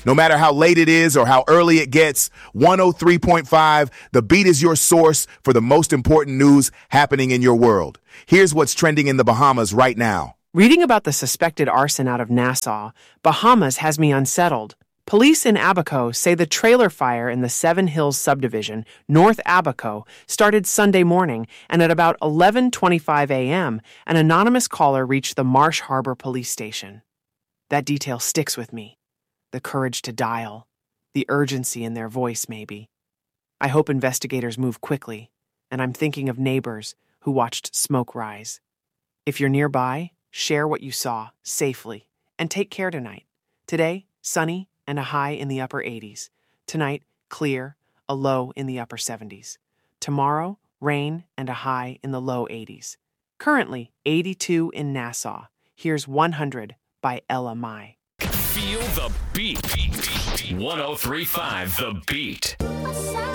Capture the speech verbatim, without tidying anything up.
No matter how late it is or how early it gets, one oh three point five, The Beat is your source for the most important news happening in your world. Here's what's trending in the Bahamas right now. Reading about the suspected arson out of Nassau, Bahamas has me unsettled. Police in Abaco say the trailer fire in the Seven Hills subdivision, North Abaco, started Sunday morning, and at about eleven twenty-five a.m., an anonymous caller reached the Marsh Harbor police station. That detail sticks with me. The courage to dial. The urgency in their voice, maybe. I hope investigators move quickly, and I'm thinking of neighbors who watched smoke rise. If you're nearby, share what you saw, safely, and take care tonight. Today, sunny and a high in the upper eighties. Tonight, clear, a low in the upper seventies. Tomorrow, rain and a high in the low eighties. Currently, eighty-two in Nassau. Here's one hundred by Ella Mai. Feel the beat. one oh three point five The Beat.